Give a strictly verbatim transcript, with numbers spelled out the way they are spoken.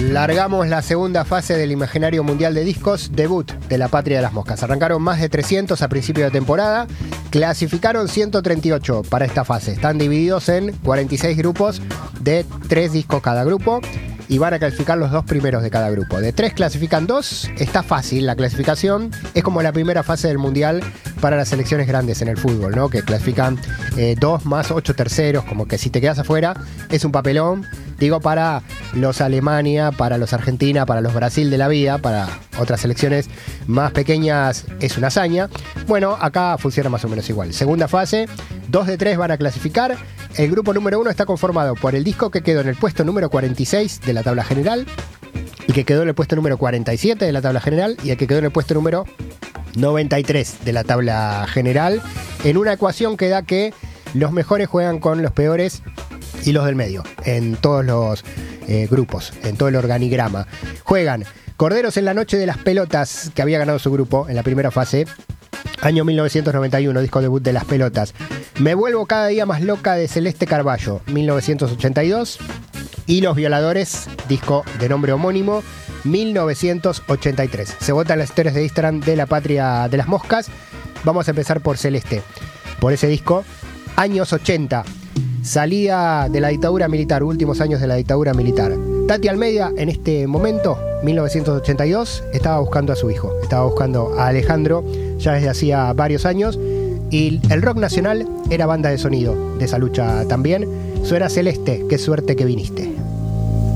Largamos la segunda fase del Imaginario Mundial de Discos, debut de la Patria de las Moscas. Arrancaron más de trescientos a principio de temporada, clasificaron ciento treinta y ocho para esta fase. Están divididos en cuarenta y seis grupos de tres discos cada grupo y van a clasificar los dos primeros de cada grupo. De tres clasifican dos, está fácil la clasificación, es como la primera fase del Mundial para las selecciones grandes en el fútbol, ¿no? Que clasifican eh, dos más ocho terceros, como que si te quedas afuera es un papelón. Digo, para los Alemania, para los Argentina, para los Brasil de la vida, para otras selecciones más pequeñas es una hazaña. Bueno, acá funciona más o menos igual. Segunda fase, dos de tres van a clasificar. El grupo número uno está conformado por el disco que quedó en el puesto número cuarenta y seis de la tabla general, el que quedó en el puesto número cuarenta y siete de la tabla general y el que quedó en el puesto número noventa y tres de la tabla general, en una ecuación que da que los mejores juegan con los peores y los del medio, en todos los eh, grupos, en todo el organigrama. Juegan Corderos en la Noche de las Pelotas, que había ganado su grupo en la primera fase, año mil novecientos noventa y uno, disco debut de Las Pelotas. Me Vuelvo Cada Día Más Loca de Celeste Carballo, mil novecientos ochenta y dos. Y Los Violadores, disco de nombre homónimo, mil novecientos ochenta y tres. Se votan las historias de Instagram de la Patria de las Moscas. Vamos a empezar por Celeste, por ese disco, años ochenta. Salida de la dictadura militar, últimos años de la dictadura militar. Tati Almeida, en este momento, mil novecientos ochenta y dos, estaba buscando a su hijo. Estaba buscando a Alejandro ya desde hacía varios años. Y el rock nacional era banda de sonido de esa lucha también. Suena Celeste, qué suerte que viniste.